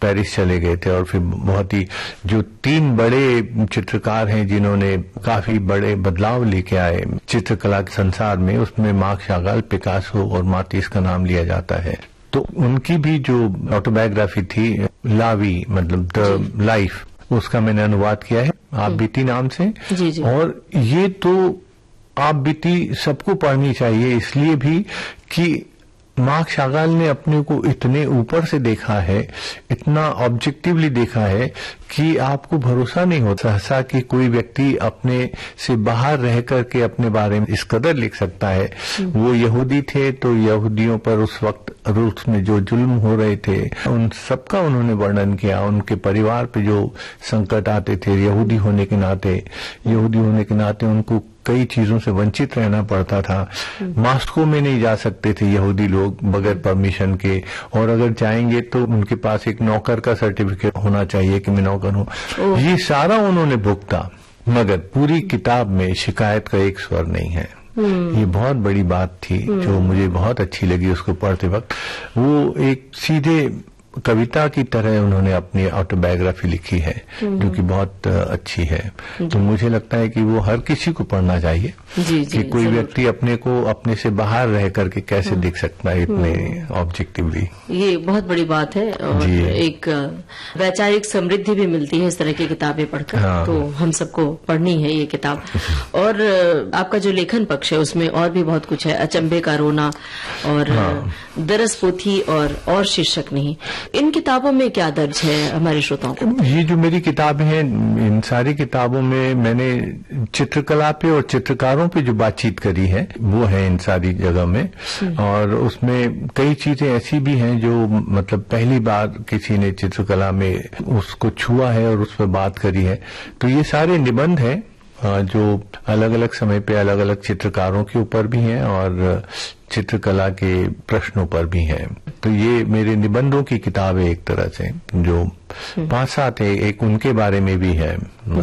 Paris चले गए थे और फिर बहुत ही जो 3 बड़े चित्रकार हैं जिन्होंने काफी बड़े बदलाव लेके आए चित्रकला के संसार में, उसमें मार्क शागाल, पिकासो और मातिस का नाम लिया जाता है। तो उनकी भी जो ऑटोबायोग्राफी थी लावी मतलब द लाइफ, उसका मैंने अनुवाद किया है आप बीती नाम से। जी। और ये तो आप बीती सबको पढ़नी चाहिए, इसलिए भी कि मार्क शागाल ने अपने को इतने ऊपर से देखा है, इतना ऑब्जेक्टिवली देखा है कि आपको भरोसा नहीं होता सहसा कि कोई व्यक्ति अपने से बाहर रह करके अपने बारे में इस कदर लिख सकता है। वो यहूदी थे तो यहूदियों पर उस वक्त रूस में जो जुल्म हो रहे थे उन सबका उन्होंने वर्णन किया, उनके परिवार पे जो संकट आते थे यहूदी होने के नाते उनको कई चीजों से वंचित रहना पड़ता था। मॉस्को में नहीं जा सकते थे यहूदी लोग बगैर परमिशन के, और अगर जाएंगे तो उनके पास एक नौकर का सर्टिफिकेट होना चाहिए कि मैं नौकर हूं। ये सारा उन्होंने भुगता, मगर पूरी किताब में शिकायत का एक स्वर नहीं है। ये बहुत बड़ी बात थी जो मुझे बहुत अच्छी लगी उसको पढ़ते वक्त। वो एक सीधे कविता की तरह उन्होंने अपनी ऑटोबायोग्राफी लिखी है जो कि बहुत अच्छी है। तो मुझे लगता है कि वो हर किसी को पढ़ना चाहिए कि कोई व्यक्ति अपने को अपने से बाहर रह करके कैसे दिख सकता है इतने ऑब्जेक्टिवली। ये बहुत बड़ी बात है और एक वैचारिक समृद्धि भी मिलती है इस तरह की किताबें पढ़कर। हाँ। तो हम सबको पढ़नी है ये किताब। और आपका जो लेखन पक्ष है उसमें और भी बहुत कुछ है, अचंभे का रोना और दरस पोथी और शीर्षक नहीं। इन किताबों में क्या दर्ज है हमारे श्रोताओं को? ये जो मेरी किताबें हैं इन सारी किताबों में मैंने चित्रकला पे और चित्रकारों पे जो बातचीत करी है वो है इन सारी जगह में। और उसमें कई चीजें ऐसी भी हैं जो मतलब पहली बार किसी ने चित्रकला में उसको छुआ है और उस पर बात करी है। तो ये सारे निबंध हैं जो अलग अलग समय पे अलग अलग चित्रकारों के ऊपर भी हैं और चित्रकला के प्रश्नों पर भी हैं। तो ये मेरे निबंधों की किताब है एक तरह से, जो 5-7 है। एक उनके बारे में भी है,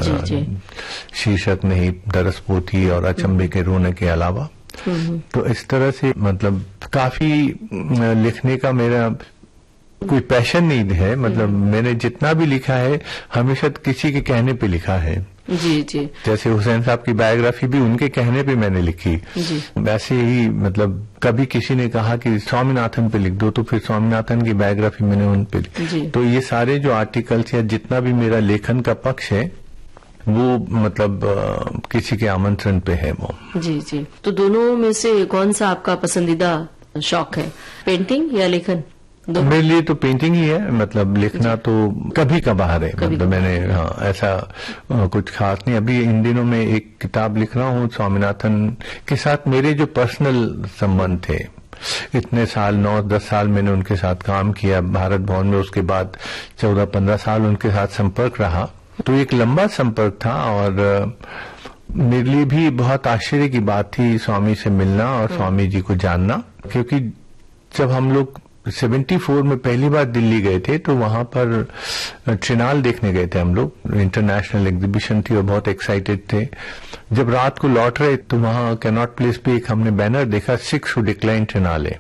शीर्षक नहीं, दरस पोथी और अचंभे के रोने के अलावा। तो इस तरह से मतलब काफी लिखने का मेरा कोई पैशन नहीं है। मतलब मैंने जितना भी लिखा है हमेशा किसी के कहने पे लिखा है। जी। जैसे हुसैन साहब की बायोग्राफी भी उनके कहने पे मैंने लिखी। वैसे ही मतलब कभी किसी ने कहा कि स्वामीनाथन पे लिख दो तो फिर स्वामीनाथन की बायोग्राफी मैंने उन पे लिखी। तो ये सारे जो आर्टिकल्स या जितना भी मेरा लेखन का पक्ष है वो मतलब किसी के आमंत्रण पे है वो। जी। तो दोनों में से कौन सा आपका पसंदीदा शौक है, पेंटिंग या लेखन? मेरे लिए तो पेंटिंग ही है। मतलब लिखना तो कभी कभार है। मतलब मैंने ऐसा कुछ खास नहीं। अभी इन दिनों में एक किताब लिख रहा हूँ स्वामीनाथन के साथ मेरे जो पर्सनल संबंध थे। इतने साल 9-10 साल मैंने उनके साथ काम किया भारत भवन में, उसके बाद 14-15 साल उनके साथ संपर्क रहा। तो एक लंबा संपर्क था और मेरे लिए भी बहुत आश्चर्य की बात थी स्वामी से मिलना और स्वामी जी को जानना, क्योंकि जब हम लोग 74 में पहली बार दिल्ली गए थे तो वहां पर ट्रिनाल देखने गए थे हम लोग। इंटरनेशनल एग्जीबिशन थी और बहुत एक्साइटेड थे। जब रात को लौट रहे तो वहां कैनॉट प्लेस पे एक हमने बैनर देखा, 6 who decline ट्रिनाले।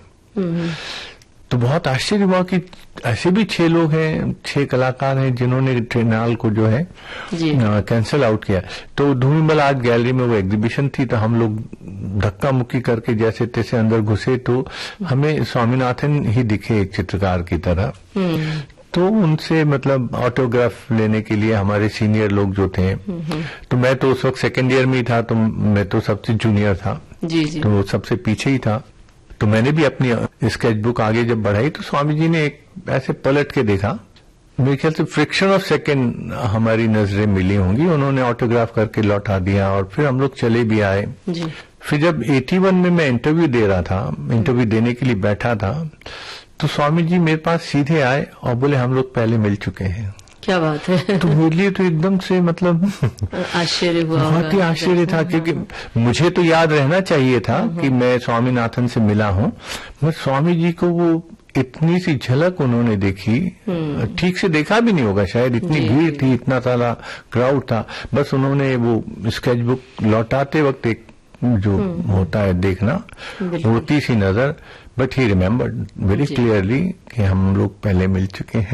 तो बहुत आश्चर्य हुआ कि ऐसे भी 6 लोग हैं, 6 कलाकार हैं जिन्होंने ट्रिनाल को जो है कैंसिल आउट किया। तो धूमिमल आर्ट गैलरी में वो एग्जीबिशन थी तो हम लोग धक्का मुक्की करके जैसे तैसे अंदर घुसे तो हमें स्वामीनाथन ही दिखे एक चित्रकार की तरह। तो उनसे मतलब ऑटोग्राफ लेने के लिए हमारे सीनियर लोग जो थे, तो मैं तो उस वक्त सेकेंड ईयर में ही था तो मैं तो सबसे जूनियर था। तो सबसे पीछे ही था। तो मैंने भी अपनी स्केच बुक आगे जब बढ़ाई तो स्वामी जी ने एक ऐसे पलट के देखा, मेरे ख्याल से फ्रिक्शन ऑफ सेकेंड हमारी नजरें मिली होंगी, उन्होंने ऑटोग्राफ करके लौटा दिया और फिर हम लोग चले भी आए। फिर जब 81 में मैं इंटरव्यू दे रहा था, इंटरव्यू देने के लिए बैठा था, तो स्वामी जी मेरे पास सीधे आए और बोले हम लोग पहले मिल चुके हैं। क्या बात है। तो मेरे लिए तो एकदम से मतलब आश्चर्य हुआ, बहुत ही आश्चर्य था, क्योंकि मुझे तो याद रहना चाहिए था कि मैं स्वामीनाथन से मिला हूँ, मगर स्वामी जी को वो इतनी सी झलक उन्होंने देखी, ठीक से देखा भी नहीं होगा शायद, इतनी भीड़ थी, इतना सारा क्राउड था, बस उन्होंने वो स्केच बुक लौटाते वक्त एक जो होता है देखना, होती सी नजर, but he remembered very clearly कि हम लोग पहले मिल चुके हैं।